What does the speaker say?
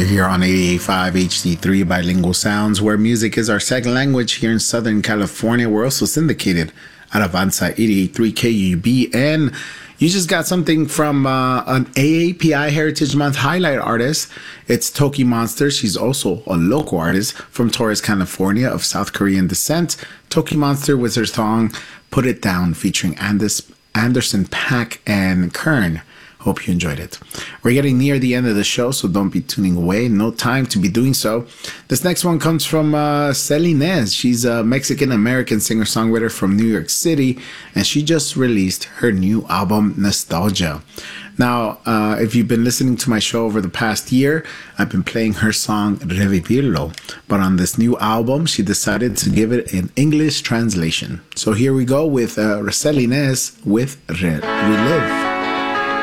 You're here on 88.5 HD3 Bilingual Sounds, where music is our second language here in Southern California. We're also syndicated at Avanza 88.3 KUB. And you just got something from an AAPI Heritage Month highlight artist. It's Toki Monster. She's also a local artist from Torres, California, of South Korean descent. Toki Monster with her song Put It Down, featuring Anderson .Paak and Kern. Hope you enjoyed it. We're getting near the end of the show, so don't be tuning away. No time to be doing so. This next one comes from Celinez. She's a Mexican-American singer-songwriter from New York City, and she just released her new album, Nostalgia. Now, if you've been listening to my show over the past year, I've been playing her song Revivirlo. But on this new album, she decided to give it an English translation. So here we go with Celinez with Relive.